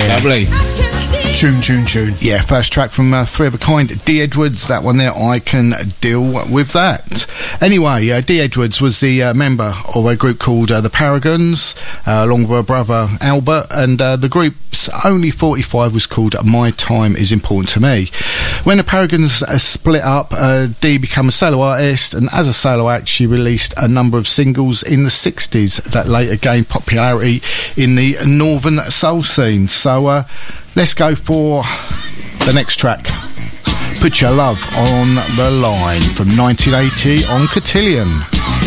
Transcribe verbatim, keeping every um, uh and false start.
Yeah. Lovely. Tune, tune, tune. Yeah, first track from uh, Three of a Kind, Dee Edwards, that one there, I Can Deal With That. Anyway, uh, Dee Edwards was the uh, member of a group called uh, the Paragons, uh, along with her brother Albert, and uh, the group's only forty-five was called My Time Is Important to Me. When the Paragons uh, split up, uh, Dee became a solo artist, and as a solo act she released a number of singles in the sixties that later gained popularity in the northern soul scene. So uh, let's go for the next track, Put Your Love on the Line, from nineteen eighty on Cotillion.